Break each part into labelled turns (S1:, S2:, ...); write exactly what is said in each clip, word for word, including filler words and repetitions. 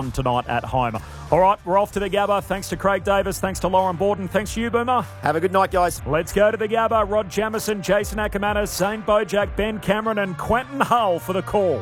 S1: tonight at home. All right, we're off to the Gabba. Thanks to Craig Davis. Thanks to Lauren Borden. Thanks to you, Boomer.
S2: Have a good night, guys.
S1: Let's go to the Gabba. Rod Jamieson, Jason Ackermanis, Zane Bojack, Ben Cameron and Quentin Hull for the call.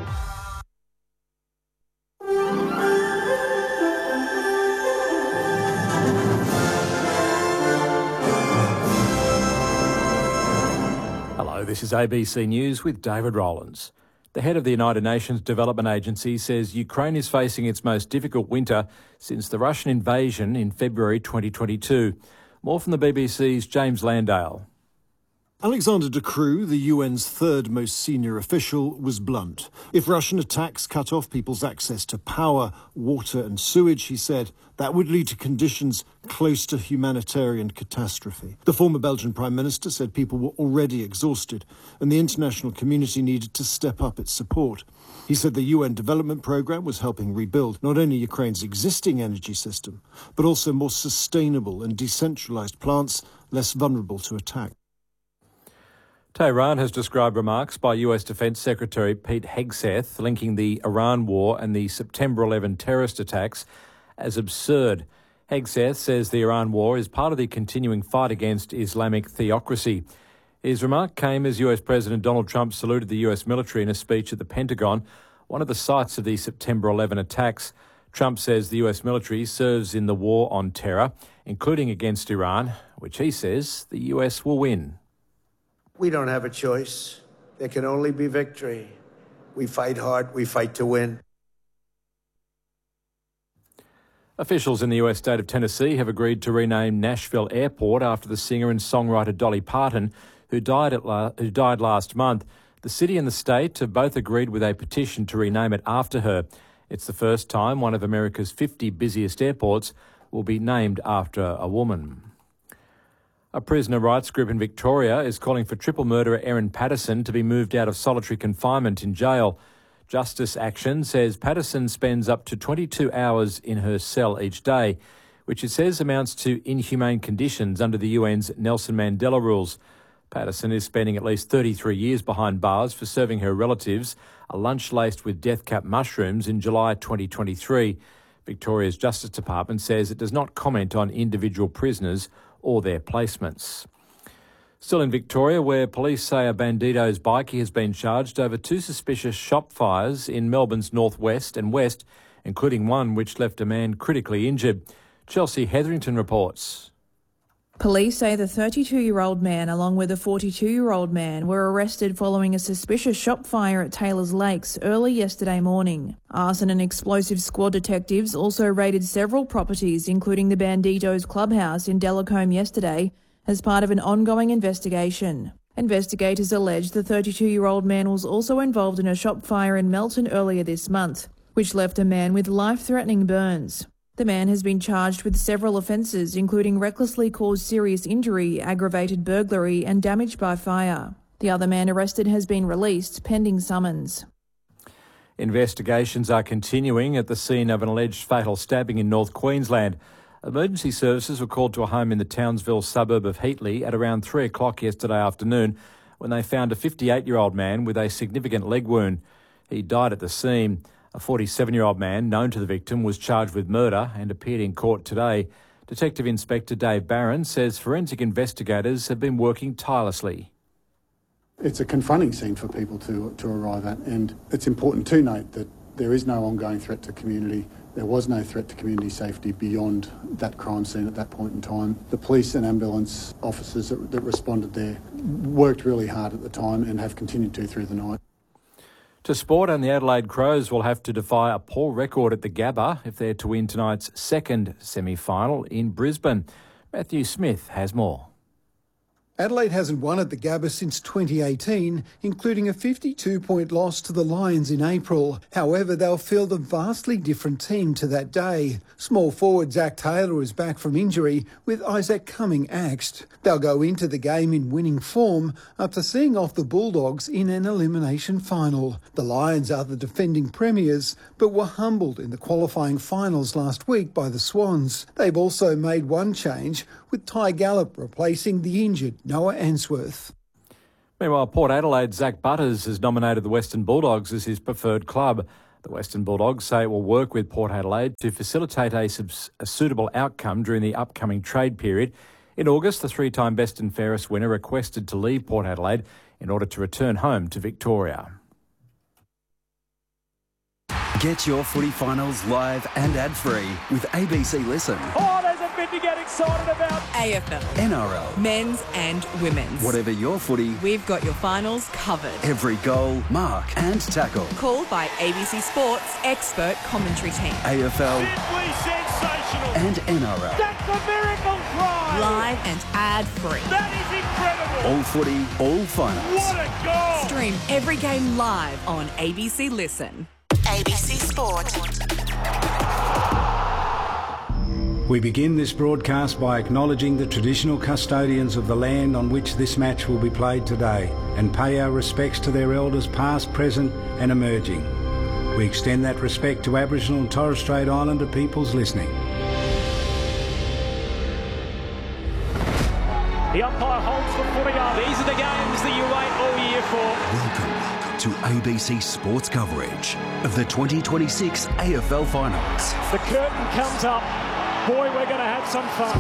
S3: Hello, this is A B C News with David Rowlands. The head of the United Nations Development Agency says Ukraine is facing its most difficult winter since the Russian invasion in February twenty twenty-two. More from the B B C's James Landale.
S4: Alexander De Croo, the U N's third most senior official, was blunt. If Russian attacks cut off people's access to power, water and sewage, he said, that would lead to conditions close to humanitarian catastrophe. The former Belgian Prime Minister said people were already exhausted and the international community needed to step up its support. He said the U N Development Programme was helping rebuild not only Ukraine's existing energy system, but also more sustainable and decentralised plants less vulnerable to attack.
S3: Tehran has described remarks by U S Defence Secretary Pete Hegseth linking the Iran war and the September eleventh terrorist attacks as absurd. Hegseth says the Iran war is part of the continuing fight against Islamic theocracy. His remark came as U S President Donald Trump saluted the U S military in a speech at the Pentagon, one of the sites of the September eleventh attacks. Trump says the U S military serves in the war on terror, including against Iran, which he says the U S will win.
S5: We don't have a choice. There can only be victory. We fight hard. We fight to win.
S3: Officials in the U S state of Tennessee have agreed to rename Nashville Airport after the singer and songwriter Dolly Parton, who died, at la- who died last month. The city and the state have both agreed with a petition to rename it after her. It's the first time one of America's fifty busiest airports will be named after a woman. A prisoner rights group in Victoria is calling for triple murderer Erin Patterson to be moved out of solitary confinement in jail. Justice Action says Patterson spends up to twenty-two hours in her cell each day, which it says amounts to inhumane conditions under the U N's Nelson Mandela rules. Patterson is spending at least thirty-three years behind bars for serving her relatives a lunch laced with death cap mushrooms in July twenty twenty-three. Victoria's Justice Department says it does not comment on individual prisoners or their placements. Still in Victoria, where police say a Bandito's bikie has been charged over two suspicious shop fires in Melbourne's northwest and west, including one which left a man critically injured. Chelsea Hetherington reports.
S6: Police say the thirty-two-year-old man along with a forty-two-year-old man were arrested following a suspicious shop fire at Taylor's Lakes early yesterday morning. Arson and explosive squad detectives also raided several properties, including the Bandito's clubhouse in Delacombe yesterday, as part of an ongoing investigation. Investigators allege the thirty-two-year-old man was also involved in a shop fire in Melton earlier this month, which left a man with life-threatening burns. The man has been charged with several offences, including recklessly caused serious injury, aggravated burglary and damage by fire. The other man arrested has been released, pending summons.
S3: Investigations are continuing at the scene of an alleged fatal stabbing in North Queensland. Emergency services were called to a home in the Townsville suburb of Heatley at around three o'clock yesterday afternoon when they found a fifty-eight-year-old man with a significant leg wound. He died at the scene. A forty-seven-year-old man known to the victim was charged with murder and appeared in court today. Detective Inspector Dave Barron says forensic investigators have been working tirelessly.
S7: It's a confronting scene for people to, to arrive at, and it's important to note that there is no ongoing threat to community. There was no threat to community safety beyond that crime scene at that point in time. The police and ambulance officers that, that responded there worked really hard at the time and have continued to through the night.
S3: To sport, and the Adelaide Crows will have to defy a poor record at the Gabba if they're to win tonight's second semi-final in Brisbane. Matthew Smith has more.
S8: Adelaide hasn't won at the Gabba since twenty eighteen, including a fifty-two point loss to the Lions in April. However, they'll field a vastly different team to that day. Small forward Zach Taylor is back from injury, with Isaac Cumming axed. They'll go into the game in winning form after seeing off the Bulldogs in an elimination final. The Lions are the defending premiers, but were humbled in the qualifying finals last week by the Swans. They've also made one change, with Ty Gallop replacing the injured Noah Answorth.
S3: Meanwhile, Port Adelaide's Zach Butters has nominated the Western Bulldogs as his preferred club. The Western Bulldogs say it will work with Port Adelaide to facilitate a, subs- a suitable outcome during the upcoming trade period. In August, the three-time best and fairest winner requested to leave Port Adelaide in order to return home to Victoria.
S2: Get your footy finals live and ad-free with A B C Listen.
S1: Oh, there's a bit to get excited about.
S9: A F L,
S2: N R L,
S9: men's and women's.
S2: Whatever your footy,
S9: we've got your finals covered.
S2: Every goal, mark and tackle.
S9: Called by A B C Sports expert commentary team.
S2: A F L.
S1: Simply sensational.
S2: And N R L.
S1: That's a miracle try.
S9: Live and ad-free.
S1: That is incredible.
S2: All footy, all finals.
S1: What a goal.
S9: Stream every game live on A B C Listen.
S10: A B C Sport.
S11: We begin this broadcast by acknowledging the traditional custodians of the land on which this match will be played today and pay our respects to their elders past, present and emerging. We extend that respect to Aboriginal and Torres Strait Islander peoples listening.
S1: The umpire holds the footy up. These are the games that you wait all year for.
S2: Welcome to A B C Sports coverage of the twenty twenty-six A F L Finals.
S1: The curtain comes up. Boy, we're going to have some fun.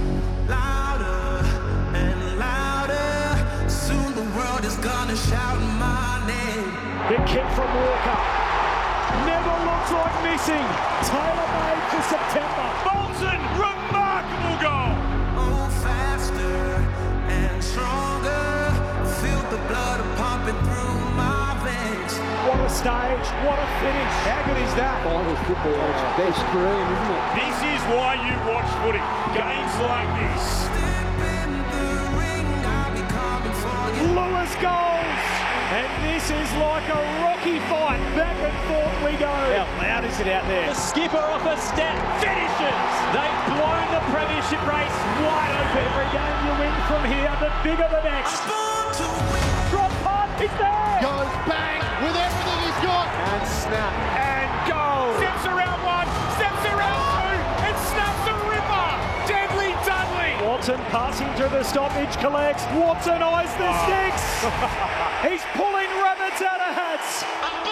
S12: Louder and louder. Soon the world is going to shout my name.
S1: The kick from Walker. Never looks like missing. Taylor made for September. Bolton, remarkable goal.
S12: Oh, faster and stronger. Feel the blood pumping through my veins.
S1: What a stage, what a finish. How good is that?
S13: Finals football, it's best dream, isn't it?
S1: This is why you watch footy. Games like this.
S12: Step in the ring, I'll be coming for you.
S1: Lewis goals. And this is like a rocky fight. Back and forth we go. How loud is it out there? The skipper off a step finishes. They've blown the premiership race wide open. Every game you win from here, the bigger the next. Drop punt, it's there.
S13: Goes bang with everything he's got.
S1: And snap. And goal. Steps around one, steps around two, and snaps a ripper. Deadly Dudley. Watson passing through the stoppage, collects. Watson eyes the sticks. He's pulling rabbits out of hats.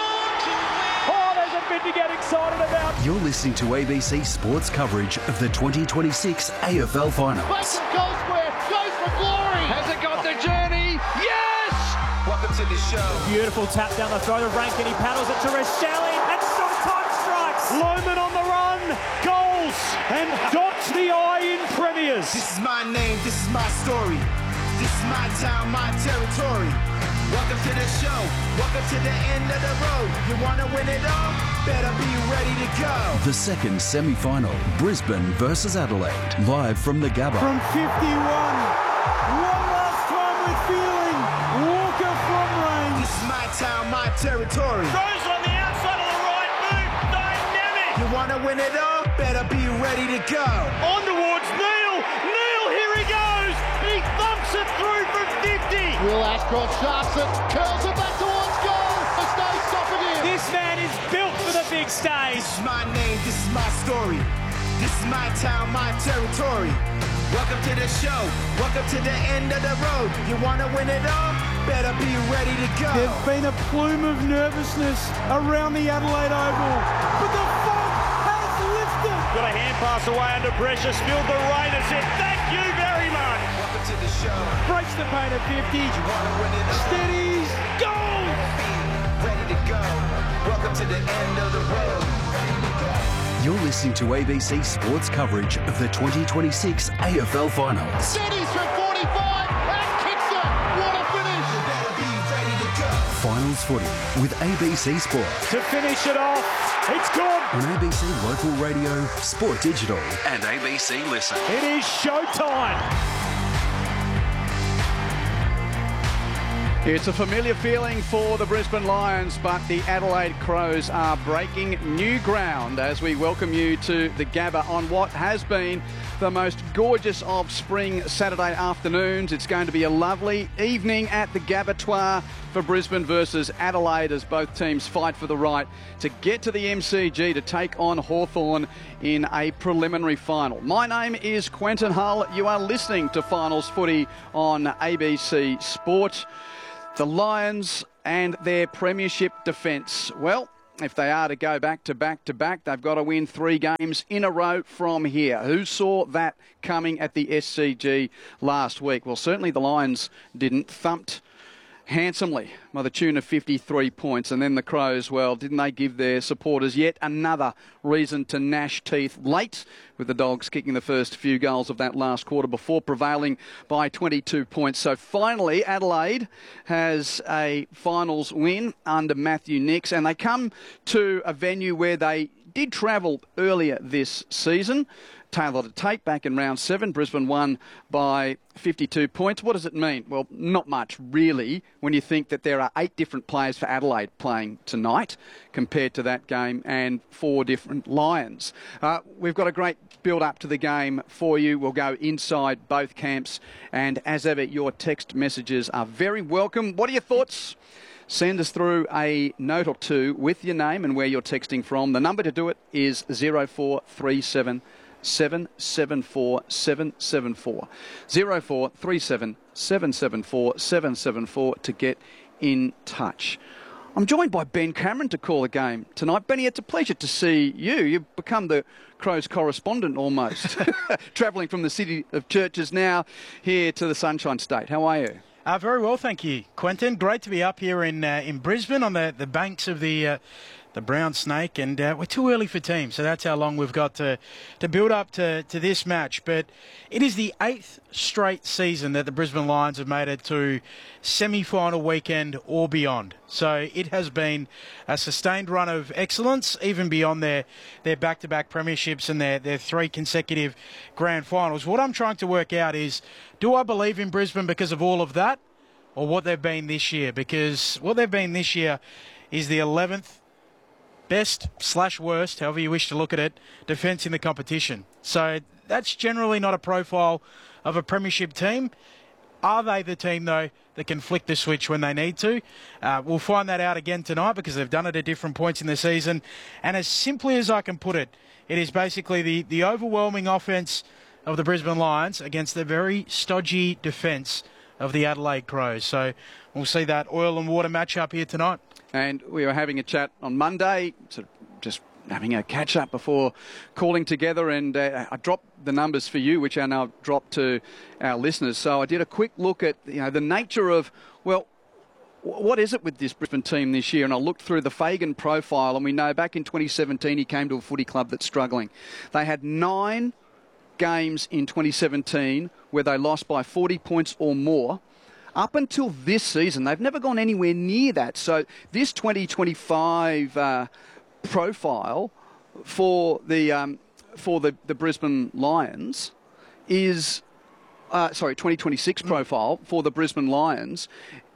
S1: Oh, there's a bit to get excited about.
S2: You're listening to A B C Sports coverage of the twenty twenty-six A F L Finals.
S13: Mason goes where? Goes for glory.
S1: Has it got the journey? Yes!
S12: Welcome to the show.
S1: Beautiful tap down the throat of Rankin. He paddles it to Rachele and sometimes strikes. Lohman on the run. Goals and dots the eye in premiers.
S12: This is my name, this is my story. This is my town, my territory. Welcome to the show. Welcome to the end of the road. You want to win it all? Better be ready to go.
S2: The second semi-final, Brisbane versus Adelaide, live from the Gabba.
S8: From fifty-one, one last time with feeling, Walker from range.
S12: This is my town, my territory.
S1: Throws on the outside of the right boot. Dynamic.
S12: You want to win it all? Better be ready to go.
S1: On towards Neil. Neil, here he goes. He thumps it through for fifty.
S13: Will Ashcroft sharps it, curls it back towards goal. There's no stopping him.
S1: This man is built for the big stage.
S12: This is my name, this is my story. This is my town, my territory. Welcome to the show. Welcome to the end of the road. You want to win it all? Better be ready to go.
S8: There's been a plume of nervousness around the Adelaide Oval, but the fog has lifted.
S1: Got a hand pass away under pressure. Spilled the rain and said, thank you very much.
S12: Welcome to the show.
S8: Breaks the paint at fifty.
S12: You want to win it all?
S8: Steadies.
S1: Goal!
S12: Be ready to go. Welcome to the end of the road.
S2: You're listening to A B C Sports coverage of the twenty twenty-six A F L Finals.
S13: Steadies from forty-five and kicks it. What a finish.
S12: You better be ready to go.
S2: Finals footy with A B C Sport.
S1: To finish it off, it's good.
S2: On A B C Local Radio, Sport Digital and A B C Listen.
S1: It is showtime.
S14: It's a familiar feeling for the Brisbane Lions, but the Adelaide Crows are breaking new ground as we welcome you to the Gabba on what has been the most gorgeous of spring Saturday afternoons. It's going to be a lovely evening at the Gabatoir for Brisbane versus Adelaide as both teams fight for the right to get to the M C G to take on Hawthorn in a preliminary final. My name is Quentin Hull. You are listening to Finals Footy on A B C Sport. The Lions and their premiership defence. Well, if they are to go back to back to back, they've got to win three games in a row from here. Who saw that coming at the S C G last week? Well, certainly the Lions didn't. Thumped handsomely by the tune of fifty-three points. And then the Crows, well, didn't they give their supporters yet another reason to gnash teeth late, with the Dogs kicking the first few goals of that last quarter before prevailing by twenty-two points. So finally, Adelaide has a finals win under Matthew Nicks, and they come to a venue where they did travel earlier this season. Taylor to Tate back in round seven. Brisbane won by fifty-two points. What does it mean? Well, not much really when you think that there are eight different players for Adelaide playing tonight compared to that game, and four different Lions. Uh, we've got a great build-up to the game for you. We'll go inside both camps, and as ever, your text messages are very welcome. What are your thoughts? Send us through a note or two with your name and where you're texting from. The number to do it is zero four three seven seven seven four seven seven four. zero four three seven seven seven four seven seven four to get in touch. I'm joined by Ben Cameron to call the game tonight. Benny, it's a pleasure to see you. You've become the Crows correspondent almost, travelling from the city of churches now here to the Sunshine State. How are you?
S15: Uh, very well, thank you, Quentin. Great to be up here in uh, in Brisbane on the, the banks of the uh, the Brown Snake, and uh, we're too early for teams, so that's how long we've got to to build up to, to this match. But it is the eighth straight season that the Brisbane Lions have made it to semi-final weekend or beyond. So it has been a sustained run of excellence, even beyond their, their back-to-back premierships and their, their three consecutive grand finals. What I'm trying to work out is, do I believe in Brisbane because of all of that, or what they've been this year? Because what they've been this year is the eleventh best slash worst, however you wish to look at it, defence in the competition. So that's generally not a profile of a premiership team. Are they the team, though, that can flick the switch when they need to? Uh, we'll find that out again tonight, because they've done it at different points in the season. And as simply as I can put it, it is basically the, the overwhelming offence of the Brisbane Lions against the very stodgy defence of the Adelaide Crows. So we'll see that oil and water match-up here tonight.
S14: And we were having a chat on Monday, sort of just having a catch-up before calling together, and uh, I dropped the numbers for you, which I now dropped to our listeners. So I did a quick look at, you know, the nature of, well, what is it with this Brisbane team this year? And I looked through the Fagan profile, and we know back in twenty seventeen he came to a footy club that's struggling. They had nine games in twenty seventeen where they lost by forty points or more. Up until this season, they've never gone anywhere near that. So this twenty twenty-five uh, profile for the um, for the, the Brisbane Lions is, uh, sorry, twenty twenty-six profile for the Brisbane Lions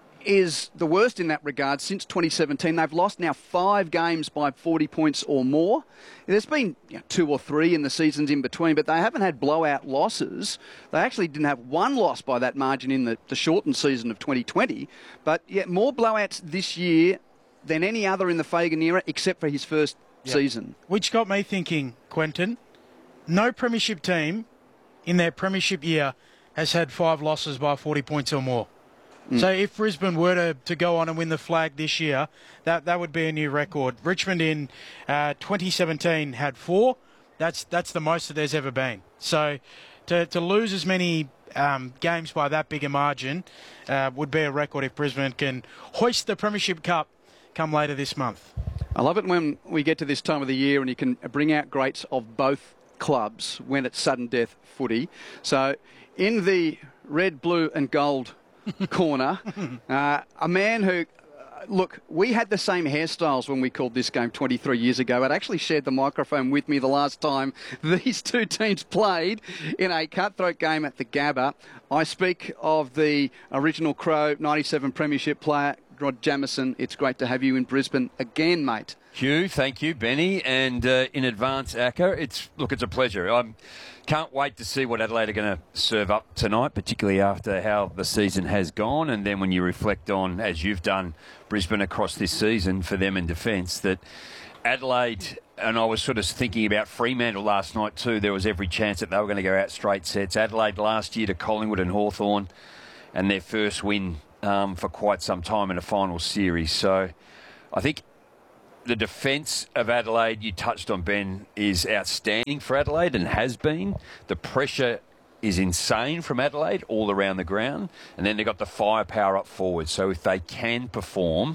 S14: is the worst in that regard since twenty seventeen. They've lost now five games by forty points or more. There's been, you know, two or three in the seasons in between, but they haven't had blowout losses. They actually didn't have one loss by that margin in the, the shortened season of twenty twenty. But yet more blowouts this year than any other in the Fagan era, except for his first yep. season.
S15: Which got me thinking, Quentin, no premiership team in their premiership year has had five losses by forty points or more. Mm. So if Brisbane were to, to go on and win the flag this year, that that would be a new record. Richmond in uh, twenty seventeen had four. That's that's the most that there's ever been. So to, to lose as many um, games by that big a margin uh, would be a record if Brisbane can hoist the Premiership Cup come later this month.
S14: I love it when we get to this time of the year and you can bring out greats of both clubs when it's sudden death footy. So in the red, blue and gold corner, uh, a man who, uh, look, we had the same hairstyles when we called this game twenty-three years ago. I'd actually shared the microphone with me the last time these two teams played in a cutthroat game at the Gabba. I speak of the original Crow ninety-seven Premiership player, Rod Jamieson. It's great to have you in Brisbane again, mate.
S16: Hugh, thank you, Benny, and uh, in advance, Acker. It's look, it's a pleasure. I can't wait to see what Adelaide are going to serve up tonight, particularly after how the season has gone, and then when you reflect on, as you've done, Brisbane across this season for them in defence, that Adelaide, and I was sort of thinking about Fremantle last night too. There was every chance that they were going to go out straight sets. Adelaide last year to Collingwood and Hawthorn, and their first win um, for quite some time in a final series. So I think the defence of Adelaide, you touched on, Ben, is outstanding for Adelaide and has been. The pressure is insane from Adelaide all around the ground. And then they've got the firepower up forward. So if they can perform,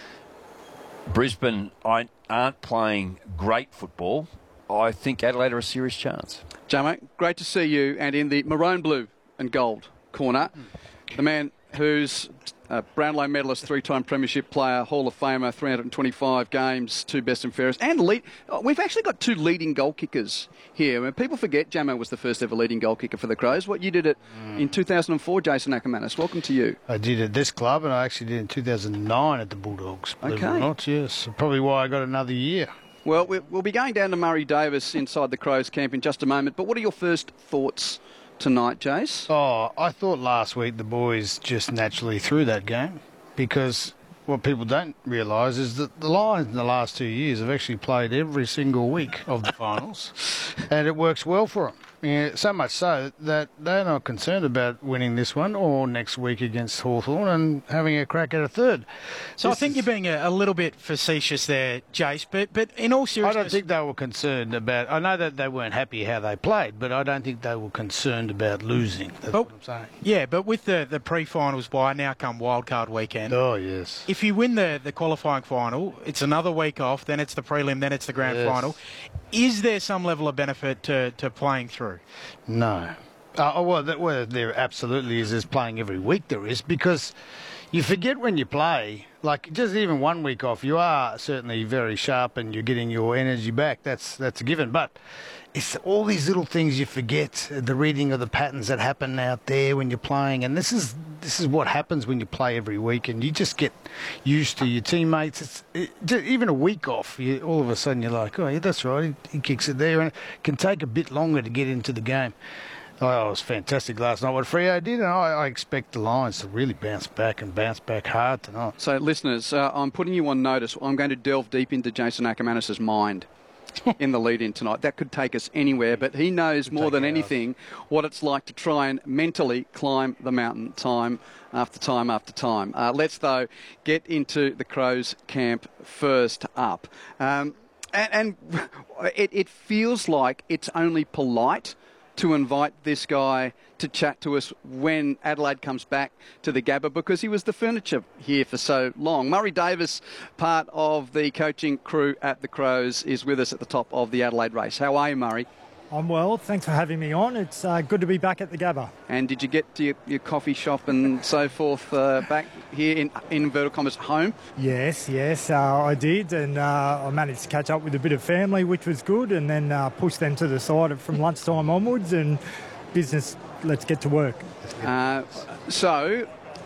S16: Brisbane aren't playing great football. I think Adelaide are a serious chance.
S14: Jamo, great to see you. And in the maroon, blue and gold corner, the man who's a Brownlow medalist, three-time premiership player, Hall of Famer, three hundred twenty-five games, two best and fairest, and lead. We've actually got two leading goal kickers here. When people forget Jamo was the first ever leading goal kicker for the Crows. What you did it mm. in two thousand four, Jason Ackermanis. Welcome to you.
S17: I did at this club, and I actually did in two thousand nine at the Bulldogs. Believe
S14: okay.
S17: it or not, yes. Probably why I got another year.
S14: Well, we'll be going down to Murray Davis inside the Crows camp in just a moment. But what are your first thoughts tonight, Jace?
S17: Oh, I thought last week the boys just naturally threw that game, because what people don't realise is that the Lions in the last two years have actually played every single week of the finals, and it works well for them. Yeah, so much so that they're not concerned about winning this one or next week against Hawthorn and having a crack at a third.
S15: So
S17: this
S15: I think
S17: is...
S15: you're being a, a little bit facetious there, Jace, but, but in all seriousness...
S17: I don't think they were concerned about... I know that they weren't happy how they played, but I don't think they were concerned about losing. That's
S15: but,
S17: what I'm saying.
S15: Yeah, but with the, the pre-finals bye, now come wildcard weekend.
S17: Oh, yes.
S15: If you win the, the qualifying final, it's another week off, then it's the prelim, then it's the grand
S17: yes.
S15: final. Is there some level of benefit to, to playing through?
S17: No. Uh, oh, well, that, well, there absolutely is. There's playing every week there is, because you forget when you play, like just even one week off, you are certainly very sharp and you're getting your energy back. That's that's a given. But it's all these little things you forget, the reading of the patterns that happen out there when you're playing. And this is this is what happens when you play every week, and you just get used to your teammates. It's it, even a week off, you, all of a sudden you're like, oh, yeah, that's right, he, he kicks it there. And it can take a bit longer to get into the game. Oh, it was fantastic last night what Freo did, and I, I expect the Lions to really bounce back and bounce back hard tonight.
S14: So, listeners, uh, I'm putting you on notice. I'm going to delve deep into Jason Ackermanis' mind in the lead-in tonight. That could take us anywhere, but he knows more than anything what it's like to try and mentally climb the mountain time after time after time. Uh, let's, though, get into the Crows camp first up. Um, and and it, it feels like it's only polite to invite this guy to chat to us when Adelaide comes back to the Gabba, because he was the furniture here for so long. Murray Davis, part of the coaching crew at the Crows, is with us at the top of the Adelaide race. How are you, Murray?
S18: I'm well. Thanks for having me on. It's uh, good to be back at the Gabba.
S14: And did you get to your, your coffee shop and so forth uh, back here in, in inverted commas, home?
S18: Yes, yes, uh, I did. And uh, I managed to catch up with a bit of family, which was good, and then uh, push them to the side from lunchtime onwards, and business, let's get to work.
S14: Uh, so,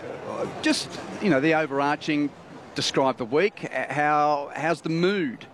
S14: just, you know, the overarching, describe the week. How How's the mood?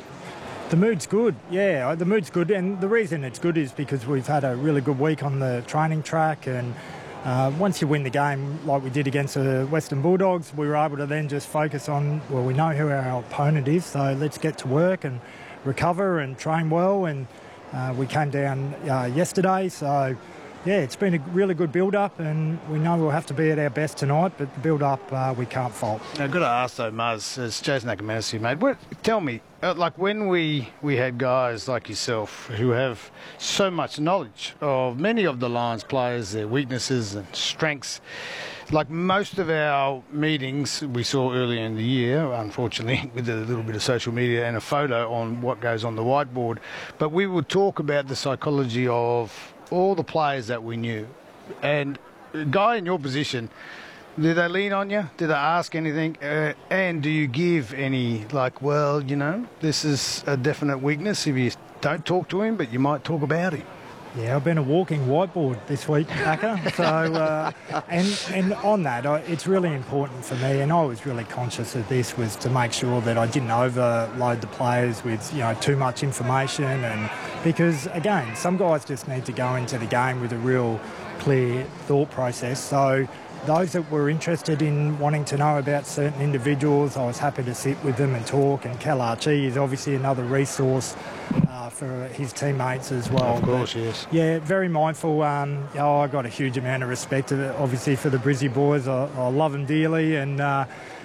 S18: The mood's good, yeah, the mood's good, and the reason it's good is because we've had a really good week on the training track, and uh, once you win the game like we did against the Western Bulldogs, we were able to then just focus on, well, we know who our opponent is, so let's get to work and recover and train well, and uh, we came down uh, yesterday, so yeah, it's been a really good build-up, and we know we'll have to be at our best tonight, but the build-up uh, we can't fault.
S17: Now, I've got to ask though, Muzz, it's Jason Ackermanis here, mate. What, tell me, uh, like when we, we had guys like yourself who have so much knowledge of many of the Lions players, their weaknesses and strengths, like most of our meetings we saw earlier in the year, unfortunately, with a little bit of social media and a photo on what goes on the whiteboard, but we would talk about the psychology of all the players that we knew. And a guy in your position, did they lean on you? Did they ask anything? Uh, and do you give any, like, well, you know, this is a definite weakness if you don't talk to him, but you might talk about him?
S18: Yeah, I've been a walking whiteboard this week, Acker. So, uh, and and on that, I, it's really important for me, and I was really conscious of this, was to make sure that I didn't overload the players with, you know, too much information, and because again, some guys just need to go into the game with a real clear thought process. So those that were interested in wanting to know about certain individuals, I was happy to sit with them and talk, and Cal Archie is obviously another resource uh, for his teammates as well.
S17: Of course,
S18: but,
S17: yes.
S18: Yeah, very mindful. Um, oh, I got a huge amount of respect, obviously, for the Brizzy boys. I, I love them dearly, and uh,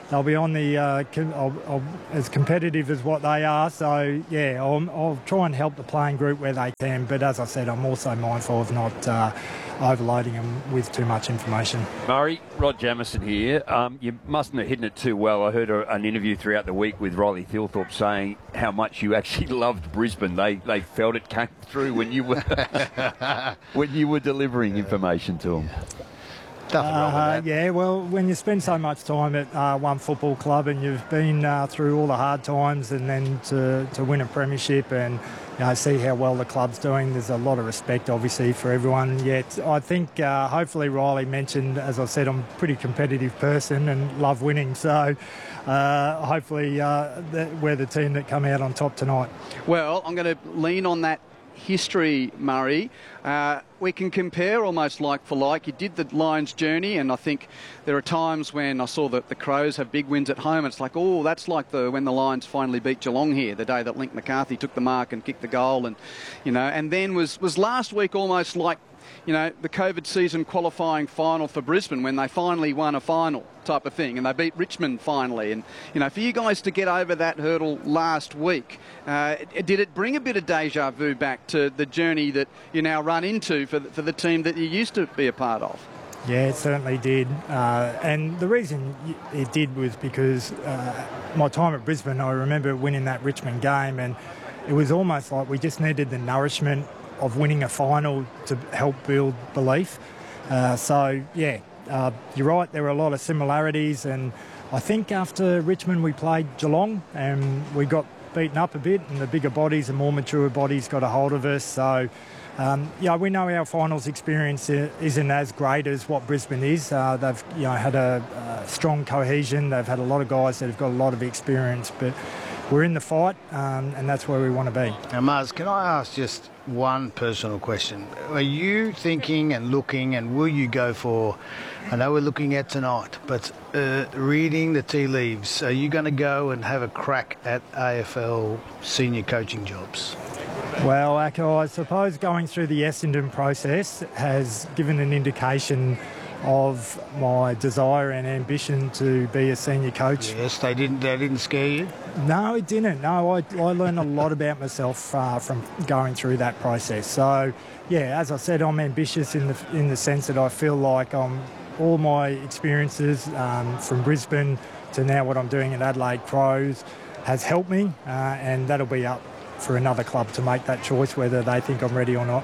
S18: they'll be on the uh, com- I'll, I'll, as competitive as what they are. So yeah, I'll, I'll try and help the playing group where they can. But as I said, I'm also mindful of not uh, overloading them with too much information.
S16: Murray, Rod Jamieson here. Um, you mustn't have hidden it too well. I heard a, an interview throughout the week with Riley Thilthorpe saying how much you actually loved Brisbane. They they felt it came through when you were when you were delivering information to them.
S18: Uh, yeah, well, when you spend so much time at uh, one football club and you've been uh, through all the hard times, and then to, to win a premiership and you know, see how well the club's doing, there's a lot of respect, obviously, for everyone. Yet I think uh, hopefully Riley mentioned, as I said, I'm a pretty competitive person and love winning. So uh, hopefully uh, that we're the team that come out on top tonight.
S14: Well, I'm going to lean on that history, Murray. Uh, we can compare almost like for like. You did the Lions journey, and I think there are times when I saw that the Crows have big wins at home. It's like, oh, that's like the when the Lions finally beat Geelong here, the day that Link McCarthy took the mark and kicked the goal, and you know, and then was was last week almost like, you know, the COVID season qualifying final for Brisbane when they finally won a final type of thing, and they beat Richmond finally. And, you know, for you guys to get over that hurdle last week, uh, did it bring a bit of deja vu back to the journey that you now run into for the, for the team that you used to be a part of?
S18: Yeah, it certainly did. Uh, and the reason it did was because uh, my time at Brisbane, I remember winning that Richmond game, and it was almost like we just needed the nourishment of winning a final to help build belief. Uh, so, yeah, uh, you're right, there were a lot of similarities, and I think after Richmond we played Geelong and we got beaten up a bit, and the bigger bodies and more mature bodies got a hold of us. So, um, yeah, we know our finals experience isn't as great as what Brisbane is. Uh, they've you know had a, a strong cohesion, they've had a lot of guys that have got a lot of experience, but we're in the fight, um, and that's where we want to be.
S17: Now, Mars, can I ask just one personal question? Are you thinking and looking, and will you go for, I know we're looking at tonight, but uh, reading the tea leaves, are you going to go and have a crack at A F L senior coaching jobs?
S18: Well, Ako, I suppose going through the Essendon process has given an indication of my desire and ambition to be a senior coach.
S17: Yes, they didn't they didn't scare you?
S18: No, it didn't. No, I, I learned a lot about myself uh, from going through that process. So, yeah, as I said, I'm ambitious in the in the sense that I feel like I'm, all my experiences um, from Brisbane to now what I'm doing at Adelaide Crows has helped me, uh, and that'll be up for another club to make that choice whether they think I'm ready or not.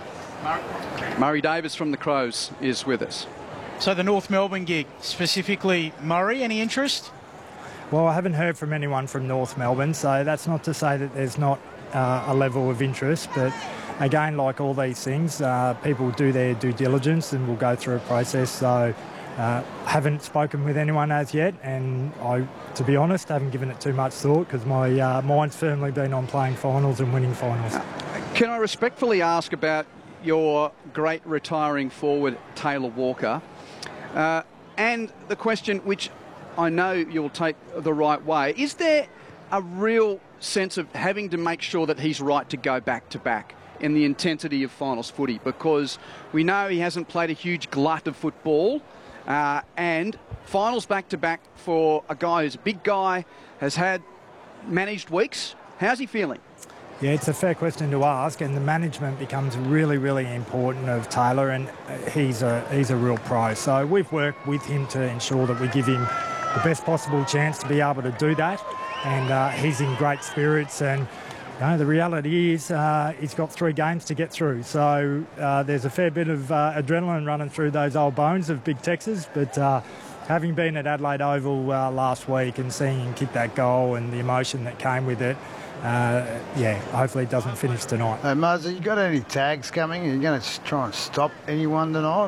S14: Murray Davis from the Crows is with us.
S15: So the North Melbourne gig, specifically Murray, any interest?
S18: Well, I haven't heard from anyone from North Melbourne, so that's not to say that there's not uh, a level of interest. But again, like all these things, uh, people do their due diligence and will go through a process. So uh, haven't spoken with anyone as yet, and I, to be honest, haven't given it too much thought because my uh, mind's firmly been on playing finals and winning finals.
S14: Can I respectfully ask about your great retiring forward, Taylor Walker? Uh, and the question, which I know you'll take the right way, is there a real sense of having to make sure that he's right to go back to back in the intensity of finals footy? Because we know he hasn't played a huge glut of football, uh, and finals back to back for a guy who's a big guy, has had managed weeks. How's he feeling?
S18: Yeah, it's a fair question to ask, and the management becomes really, really important of Taylor, and he's a he's a real pro. So we've worked with him to ensure that we give him the best possible chance to be able to do that, and uh, he's in great spirits. And you know, the reality is uh, he's got three games to get through, so uh, there's a fair bit of uh, adrenaline running through those old bones of Big Texas, but uh, having been at Adelaide Oval uh, last week and seeing him kick that goal and the emotion that came with it, Uh, yeah, hopefully it doesn't finish tonight.
S17: Hey, Muzz, you got any tags coming? Are you going to try and stop anyone tonight?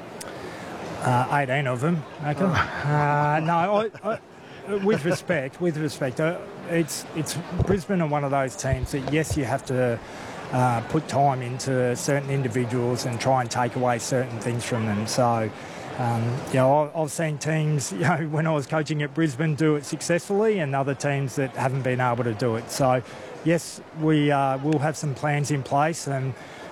S18: Uh, eighteen of them, okay. uh, no, I, I, with respect, with respect, uh, it's it's Brisbane are one of those teams that, yes, you have to uh, put time into certain individuals and try and take away certain things from them. So, Um, you know, I've seen teams, you know, when I was coaching at Brisbane do it successfully, and other teams that haven't been able to do it. So, yes, we uh, will have some plans in place, and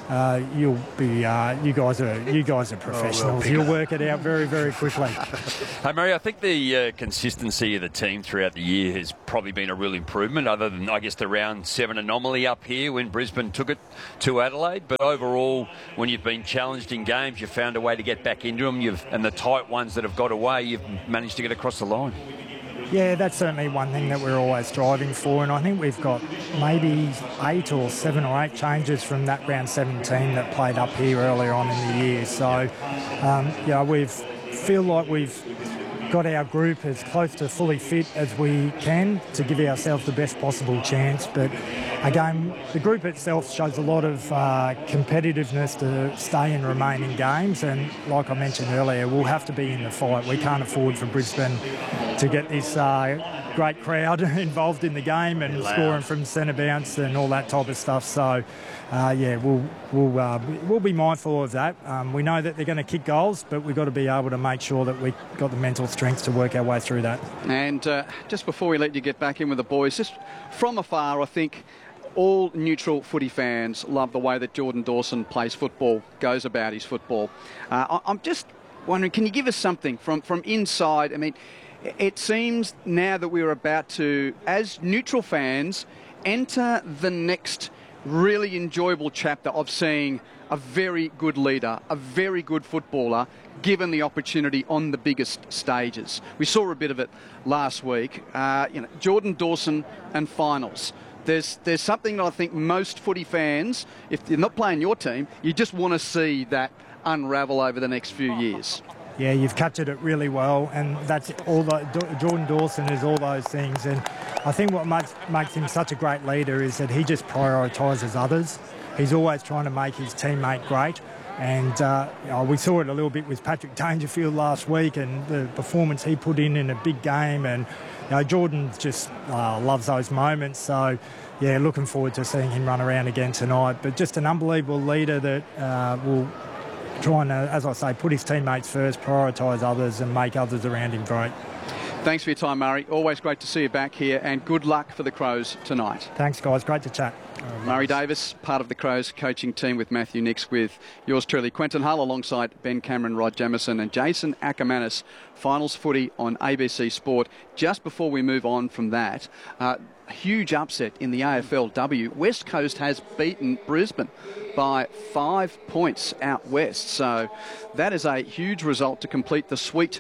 S18: uh, you'll be, uh, you guys are, you guys are professionals.
S16: Oh,
S18: You'll work it out very, very quickly.
S16: Hey, Murray, I think the uh, consistency of the team throughout the year has probably been a real improvement, other than, I guess, the round seven anomaly up here when Brisbane took it to Adelaide. But overall, when you've been challenged in games, you've found a way to get back into them, you've, and the tight ones that have got away, you've managed to get across the line.
S18: Yeah, that's certainly one thing that we're always striving for, and I think we've got maybe eight or seven or eight changes from that round seventeen that played up here earlier on in the year. So, um, yeah, we feel like we've got our group as close to fully fit as we can to give ourselves the best possible chance. But again, the group itself shows a lot of uh, competitiveness to stay and remain in games, and like I mentioned earlier, we'll have to be in the fight. We can't afford for Brisbane to get this uh, great crowd involved in the game and scoring from centre bounce and all that type of stuff. So, uh, yeah, we'll we'll uh, we'll be mindful of that. Um, we know that they're going to kick goals, but we've got to be able to make sure that we've got the mental strength to work our way through that.
S14: And uh, just before we let you get back in with the boys, just from afar, I think all neutral footy fans love the way that Jordan Dawson plays football, goes about his football. Uh, I, I'm just wondering, can you give us something from, from inside? I mean, it seems now that we're about to, as neutral fans, enter the next really enjoyable chapter of seeing a very good leader, a very good footballer, given the opportunity on the biggest stages. We saw a bit of it last week. Uh, you know, Jordan Dawson and finals. There's there's something that I think most footy fans, if you're not playing your team, you just want to see that unravel over the next few years.
S18: Yeah, you've captured it really well, and that's all. The, Jordan Dawson is all those things, and I think what makes, makes him such a great leader is that he just prioritises others. He's always trying to make his teammate great, and uh, you know, we saw it a little bit with Patrick Dangerfield last week, and the performance he put in in a big game, and you know, Jordan just uh, loves those moments. So, yeah, looking forward to seeing him run around again tonight. But just an unbelievable leader that uh, will try and, uh, as I say, put his teammates first, prioritise others and make others around him great.
S14: Thanks for your time, Murray. Always great to see you back here, and good luck for the Crows tonight.
S18: Thanks, guys. Great to chat.
S14: Murray Davis, part of the Crows coaching team with Matthew Nix, with yours truly, Quentin Hull, alongside Ben Cameron, Rod Jamieson and Jason Ackermanis. Finals footy on A B C Sport. Just before we move on from that, uh, a huge upset in the A F L W. West Coast has beaten Brisbane by five points out west. So that is a huge result to complete the suite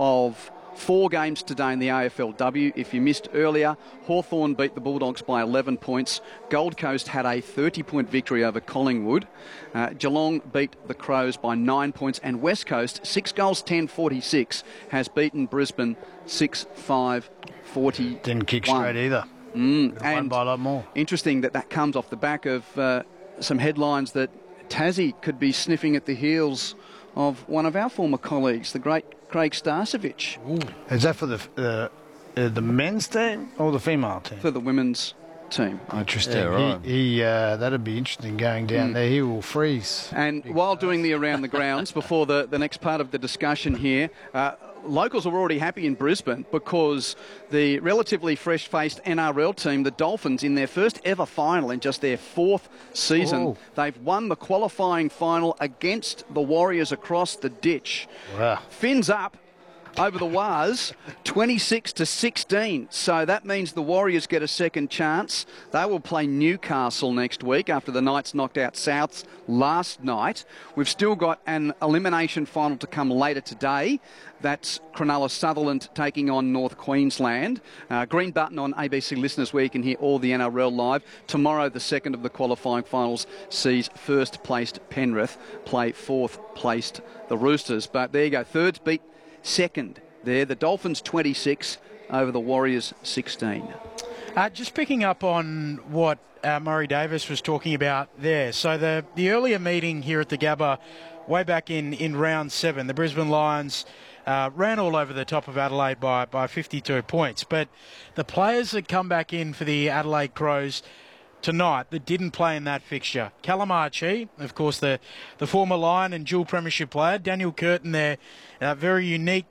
S14: of four games today in the A F L W. If you missed earlier, Hawthorn beat the Bulldogs by eleven points. Gold Coast had a thirty-point victory over Collingwood. Uh, Geelong beat the Crows by nine points. And West Coast, six goals, ten forty-six, has beaten Brisbane six five forty.
S17: Didn't kick straight either.
S14: Mm, and
S17: by a lot more.
S14: Interesting that that comes off the back of uh, some headlines that Tassie could be sniffing at the heels of one of our former colleagues, the great Craig Starcevich.
S17: Is that for the uh, uh, the men's team or the female team?
S14: For the women's team.
S17: Interesting.
S14: Yeah, right.
S17: He, he uh, that'd be interesting going down mm. there. He will freeze.
S14: And while doing the around the grounds, before the, the next part of the discussion here, uh, locals are already happy in Brisbane because the relatively fresh-faced N R L team, the Dolphins, in their first ever final in just their fourth season, oh. they've won the qualifying final against the Warriors across the ditch.
S17: Wow.
S14: Fins up over the Waz, twenty-six to sixteen. So that means the Warriors get a second chance. They will play Newcastle next week after the Knights knocked out Souths last night. We've still got an elimination final to come later today. That's Cronulla Sutherland taking on North Queensland. Uh, green button on A B C listeners where you can hear all the N R L live. Tomorrow, the second of the qualifying finals sees first-placed Penrith play fourth-placed the Roosters. But there you go, thirds beat second there. The Dolphins twenty-six over the Warriors sixteen.
S15: Uh, just picking up on what uh, Murray Davis was talking about there. So the, the earlier meeting here at the Gabba, way back in, in round seven, the Brisbane Lions uh, ran all over the top of Adelaide by, by fifty-two points. But the players that come back in for the Adelaide Crows tonight that didn't play in that fixture, Callum Archie, of course, the, the former Lion and dual premiership player, Daniel Curtin there, a very unique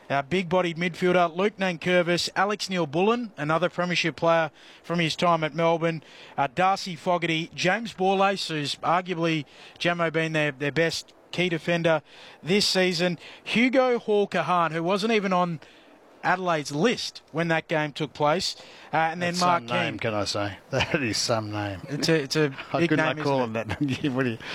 S15: Our big-bodied midfielder, Luke Nankervis, Alex Neil-Bullen, another premiership player from his time at Melbourne, uh, Darcy Fogarty, James Borlase, who's arguably, Jamo, been their, their best key defender this season, Hugo Hall-Kahan, who wasn't even on Adelaide's list when that game took place, uh, and
S17: That's
S15: then Mark
S17: some
S15: Keane.
S17: name, can I say? That is some name.
S15: It's a, it's a
S17: I
S15: big
S17: could
S15: name,
S17: not call
S15: isn't
S17: him that. What do you,